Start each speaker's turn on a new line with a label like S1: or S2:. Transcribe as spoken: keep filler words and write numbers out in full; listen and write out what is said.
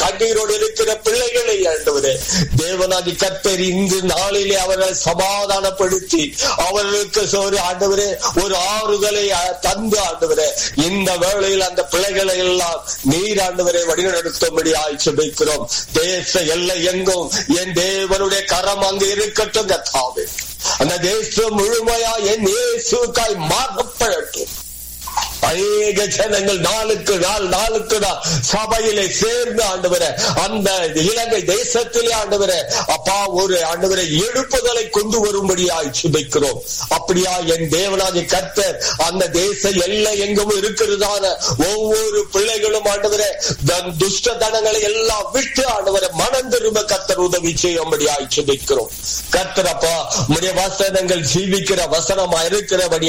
S1: கண்ணீரோடு இருக்கிற பிள்ளைகளை ஆண்டவரே தேவனாகி கர்த்தர் இந்த நாளிலே அவர்களை சமாதானப்படுத்தி அவர்களுக்கு ஒரு ஆண்டவரே ஒரு ஆறுதலை தந்து ஆண்டவரே இந்த வேளையில் அந்த பிள்ளைகளை எல்லாம் நீர் ஆண்டவரை வழிநடத்தும்படி ஆய்ச்சிக்கிறோம். தேச எல்லை எங்கும் என் தேவனுடைய கரம் அங்கு இருக்கட்டும் கர்த்தாவே. அந்த தேசம் முழுமையா என் இயேசுக்காய் மாற்றப்படட்டும். அநேக ஜனங்கள் நாளுக்கு நாள் நாளுக்கு நாள் சபையிலே சேர்ந்து ஆண்டவரே அந்த இலங்கை தேசத்திலே ஆண்டவரே அப்பா ஒரு ஆண்டவரை எழுப்புதலை கொண்டு வரும்படியாய் சுபிக்கிறோம். அப்படியா என் தேவனாகிய கர்த்தர் அந்த தேச எல்லை எங்கும் இருக்கிறதான ஒவ்வொரு பிள்ளைகளும் ஆண்டவரே துஷ்ட தனங்களை எல்லாம் விட்டு ஆண்டவரை மனம் திரும்ப கர்த்தர் உதவி செய்யும்படியாய் சுபிக்கிறோம். கர்த்தர் அப்பா உம்முடைய வசனங்கள் ஜீவிக்கிற வசனமா இருக்கிறபடி